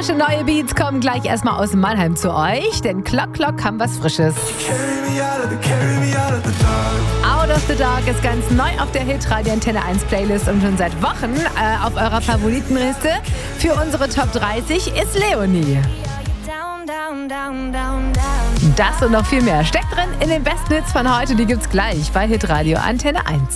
Frische neue Beats kommen gleich erstmal aus Mannheim zu euch, denn Clock haben was Frisches. Out of the Dark ist ganz neu auf der Hitradio Antenne 1 Playlist und schon seit Wochen auf eurer Favoritenliste. Für unsere Top 30 ist Leonie. Das und noch viel mehr steckt drin in den besten Hits von heute. Die gibt's gleich bei Hitradio Antenne 1.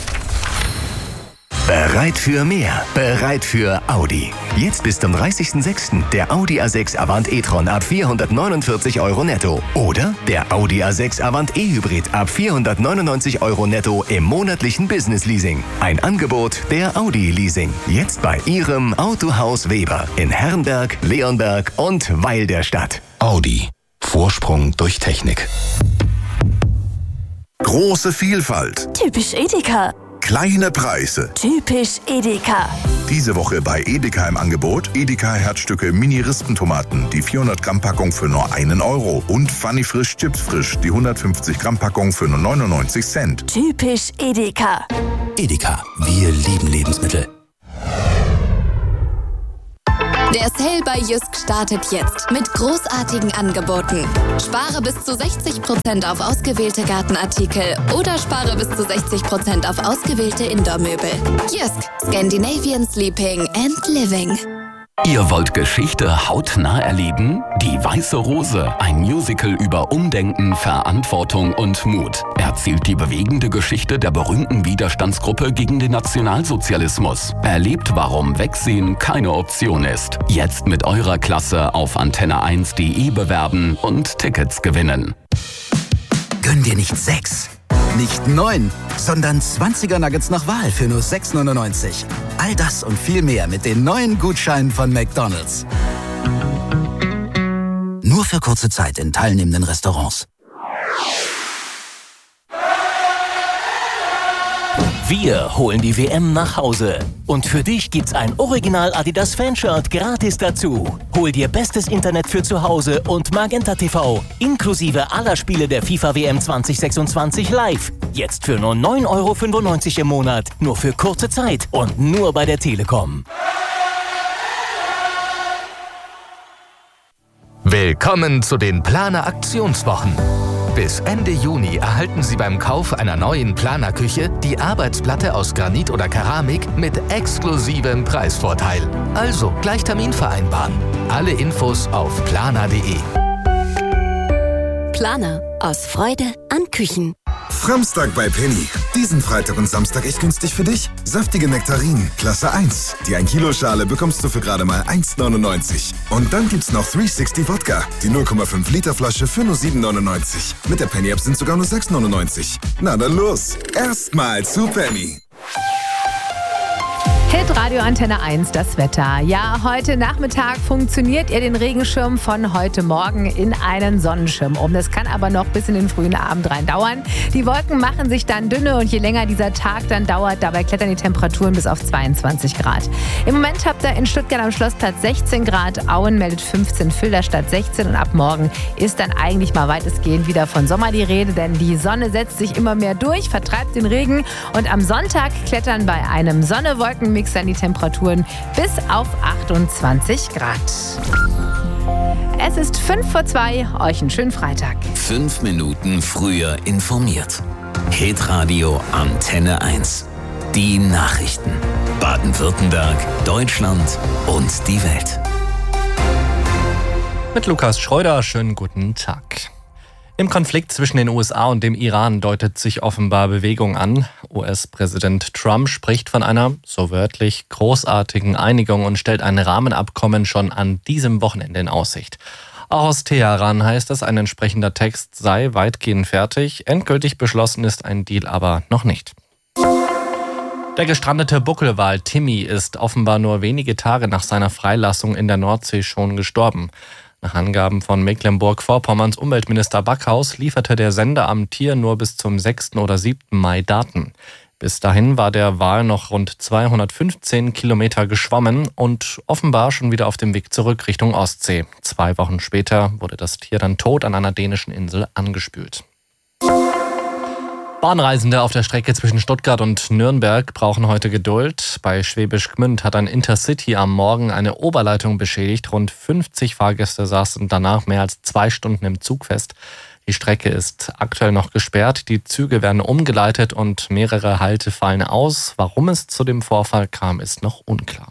Bereit für mehr? Bereit für Audi. Jetzt bis zum 30.06. der Audi A6 Avant e-tron ab 449 € netto. Oder der Audi A6 Avant e-Hybrid ab 499 € netto im monatlichen Business-Leasing. Ein Angebot der Audi Leasing. Jetzt bei Ihrem Autohaus Weber in Herrenberg, Leonberg und Weil der Stadt. Audi. Vorsprung durch Technik. Große Vielfalt. Typisch Edeka. Kleine Preise. Typisch Edeka. Diese Woche bei Edeka im Angebot Edeka Herzstücke Mini-Rispentomaten, die 400 Gramm Packung für nur 1 € und Funny Frisch Chips Frisch, die 150 Gramm Packung für nur 99 Cent. Typisch Edeka. Edeka. Wir lieben Lebensmittel. Der Sale bei Jysk startet jetzt mit großartigen Angeboten. Spare bis zu 60% auf ausgewählte Gartenartikel oder spare bis zu 60% auf ausgewählte Indoor-Möbel. Jysk. Scandinavian Sleeping and Living. Ihr wollt Geschichte hautnah erleben? Die Weiße Rose, ein Musical über Umdenken, Verantwortung und Mut, erzählt die bewegende Geschichte der berühmten Widerstandsgruppe gegen den Nationalsozialismus. Erlebt, warum Wegsehen keine Option ist. Jetzt mit eurer Klasse auf antenne1.de bewerben und Tickets gewinnen. Gönn dir nicht 6, nicht 9, sondern 20er Nuggets nach Wahl für nur 6,99. All das und viel mehr mit den neuen Gutscheinen von McDonald's. Nur für kurze Zeit in teilnehmenden Restaurants. Wir holen die WM nach Hause. Und für dich gibt's ein Original Adidas Fanshirt gratis dazu. Hol dir bestes Internet für zu Hause und Magenta TV, inklusive aller Spiele der FIFA WM 2026 live. Jetzt für nur 9,95 € im Monat. Nur für kurze Zeit und nur bei der Telekom. Willkommen zu den Planer Aktionswochen. Bis Ende Juni erhalten Sie beim Kauf einer neuen Planerküche die Arbeitsplatte aus Granit oder Keramik mit exklusivem Preisvorteil. Also gleich Termin vereinbaren. Alle Infos auf planer.de. Planer. Aus Freude an Küchen. Framstag bei Penny. Diesen Freitag und Samstag echt günstig für dich. Saftige Nektarinen, Klasse 1. Die 1 Kilo Schale bekommst du für gerade mal 1,99. Und dann gibt's noch 360 Wodka. Die 0,5 Liter Flasche für nur 7,99. Mit der Penny App sind sogar nur 6,99. Na dann los. Erstmal zu Penny. Hitradio Antenne 1, das Wetter. Ja, heute Nachmittag funktioniert ihr den Regenschirm von heute Morgen in einen Sonnenschirm um. Das kann aber noch bis in den frühen Abend rein dauern. Die Wolken machen sich dann dünne und je länger dieser Tag dann dauert, dabei klettern die Temperaturen bis auf 22 Grad. Im Moment habt ihr in Stuttgart am Schlossplatz 16 Grad, Auen meldet 15, Filderstadt 16 und ab morgen ist dann eigentlich mal weitestgehend wieder von Sommer die Rede, denn die Sonne setzt sich immer mehr durch, vertreibt den Regen und am Sonntag klettern bei einem Sonne-Wolken-Mix dann die Temperaturen bis auf 28 Grad. Es ist 1:55, euch einen schönen Freitag. 5 Minuten früher informiert. Hitradio Antenne 1. Die Nachrichten. Baden-Württemberg, Deutschland und die Welt. Mit Lukas Schreuder, schönen guten Tag. Im Konflikt zwischen den USA und dem Iran deutet sich offenbar Bewegung an. US-Präsident Trump spricht von einer, so wörtlich, großartigen Einigung und stellt ein Rahmenabkommen schon an diesem Wochenende in Aussicht. Auch aus Teheran heißt es, ein entsprechender Text sei weitgehend fertig. Endgültig beschlossen ist ein Deal aber noch nicht. Der gestrandete Buckelwal Timmy ist offenbar nur wenige Tage nach seiner Freilassung in der Nordsee schon gestorben. Nach Angaben von Mecklenburg-Vorpommerns Umweltminister Backhaus lieferte der Sender am Tier nur bis zum 6. oder 7. Mai Daten. Bis dahin war der Wal noch rund 215 Kilometer geschwommen und offenbar schon wieder auf dem Weg zurück Richtung Ostsee. 2 Wochen später wurde das Tier dann tot an einer dänischen Insel angespült. Bahnreisende auf der Strecke zwischen Stuttgart und Nürnberg brauchen heute Geduld. Bei Schwäbisch Gmünd hat ein Intercity am Morgen eine Oberleitung beschädigt. Rund 50 Fahrgäste saßen danach mehr als 2 Stunden im Zug fest. Die Strecke ist aktuell noch gesperrt. Die Züge werden umgeleitet und mehrere Halte fallen aus. Warum es zu dem Vorfall kam, ist noch unklar.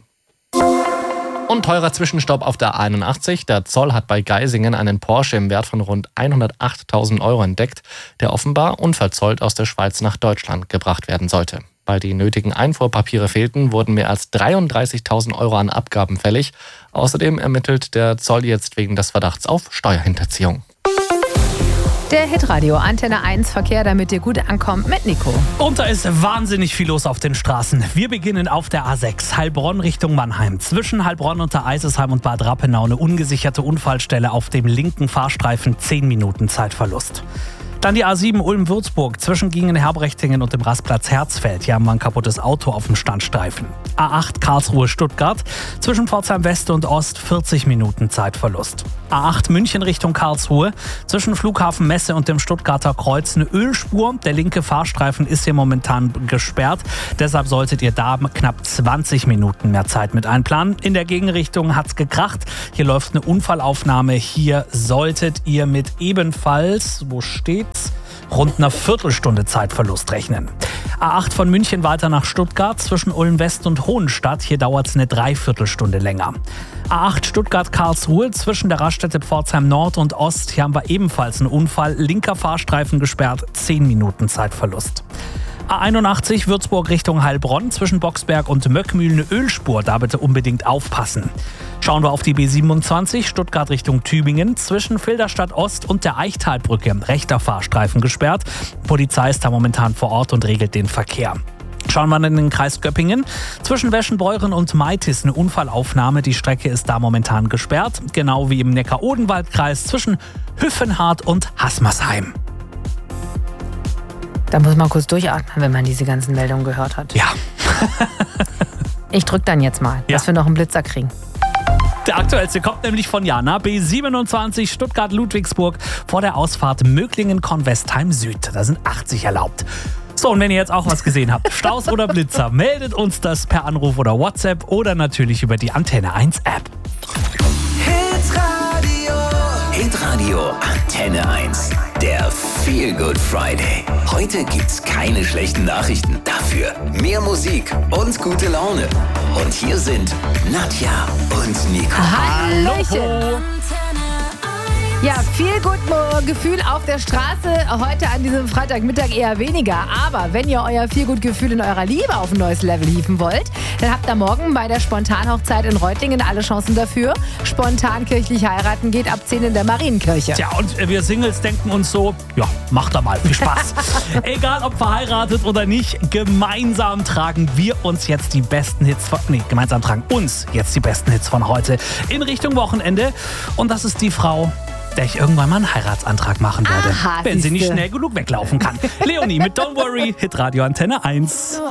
Und teurer Zwischenstopp auf der 81. Der Zoll hat bei Geisingen einen Porsche im Wert von rund 108.000 € entdeckt, der offenbar unverzollt aus der Schweiz nach Deutschland gebracht werden sollte. Weil die nötigen Einfuhrpapiere fehlten, wurden mehr als 33.000 € an Abgaben fällig. Außerdem ermittelt der Zoll jetzt wegen des Verdachts auf Steuerhinterziehung. Der Hitradio Antenne 1 Verkehr, damit ihr gut ankommt, mit Nico. Und da ist wahnsinnig viel los auf den Straßen. Wir beginnen auf der A6, Heilbronn Richtung Mannheim. Zwischen Heilbronn und der Eisesheim und Bad Rappenau eine ungesicherte Unfallstelle auf dem linken Fahrstreifen, 10 Minuten Zeitverlust. Dann die A7 Ulm-Würzburg zwischen Gingen-Herbrechtingen und dem Rastplatz Herzfeld. Hier haben wir ein kaputtes Auto auf dem Standstreifen. A8 Karlsruhe-Stuttgart zwischen Pforzheim West und Ost 40 Minuten Zeitverlust. A8 München Richtung Karlsruhe zwischen Flughafen Messe und dem Stuttgarter Kreuz eine Ölspur. Der linke Fahrstreifen ist hier momentan gesperrt. Deshalb solltet ihr da knapp 20 Minuten mehr Zeit mit einplanen. In der Gegenrichtung hat's gekracht. Hier läuft eine Unfallaufnahme. Hier solltet ihr mit ebenfalls, wo steht's, rund einer Viertelstunde Zeitverlust rechnen. A8 von München weiter nach Stuttgart zwischen Ulm West und Hohenstadt. Hier dauert es eine Dreiviertelstunde länger. A8 Stuttgart-Karlsruhe zwischen der Raststätte Pforzheim Nord und Ost. Hier haben wir ebenfalls einen Unfall. Linker Fahrstreifen gesperrt, 10 Minuten Zeitverlust. A81 Würzburg Richtung Heilbronn zwischen Boxberg und Möckmühl eine Ölspur. Da bitte unbedingt aufpassen. Schauen wir auf die B27 Stuttgart Richtung Tübingen zwischen Filderstadt Ost und der Eichtalbrücke. Rechter Fahrstreifen gesperrt. Polizei ist da momentan vor Ort und regelt den Verkehr. Schauen wir in den Kreis Göppingen. Zwischen Weschenbeuren und Meitis eine Unfallaufnahme. Die Strecke ist da momentan gesperrt. Genau wie im Neckar-Odenwald-Kreis zwischen Hüffenhardt und Haßmersheim. Da muss man kurz durchatmen, wenn man diese ganzen Meldungen gehört hat. Ja. Ich drück dann jetzt mal, dass wir noch einen Blitzer kriegen. Der aktuellste kommt nämlich von Jana. B27 Stuttgart-Ludwigsburg vor der Ausfahrt Möglingen-Kornwestheim Süd. Da sind 80 erlaubt. So, und wenn ihr jetzt auch was gesehen habt, Staus oder Blitzer, meldet uns das per Anruf oder WhatsApp oder natürlich über die Antenne 1 App. Hitradio Antenne 1. Der Feel Good Friday. Heute gibt's keine schlechten Nachrichten. Dafür mehr Musik und gute Laune. Und hier sind Nadja und Nico. Hallöchen. Ja, viel gut Gefühl auf der Straße. Heute an diesem Freitagmittag eher weniger. Aber wenn ihr euer Feelgood-Gefühl in eurer Liebe auf ein neues Level hieven wollt, dann habt ihr morgen bei der Spontanhochzeit in Reutlingen alle Chancen dafür. Spontan kirchlich heiraten geht ab 10 in der Marienkirche. Tja, und wir Singles denken uns so, ja, macht doch mal, viel Spaß. Egal ob verheiratet oder nicht, gemeinsam tragen wir uns jetzt die besten Hits von, gemeinsam tragen uns jetzt die besten Hits von heute in Richtung Wochenende. Und das ist die Frau, der ich irgendwann mal einen Heiratsantrag machen werde, wenn sie nicht schnell genug weglaufen kann. Leonie mit Don't Worry, Hitradio Antenne 1.